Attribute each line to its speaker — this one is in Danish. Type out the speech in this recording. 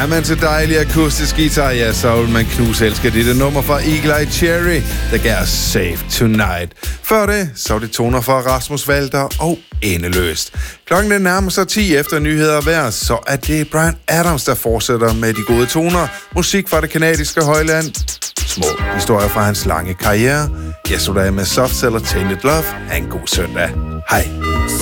Speaker 1: men til dejlig akustisk guitar, ja, så vil man knuse elsker det nummer fra Eagle Eye Cherry, der gav os Safe Tonight. Før det, så var det toner fra Rasmus Walter og Endeløst. Klokken den nærmer sig 10 efter nyheder og vejr, så er det Bryan Adams, der fortsætter med de gode toner. Musik fra det kanadiske højland. Små historier fra hans lange karriere. Jeg så dig med Soft Cell og Tainted Love. Ha' en god søndag. Hej.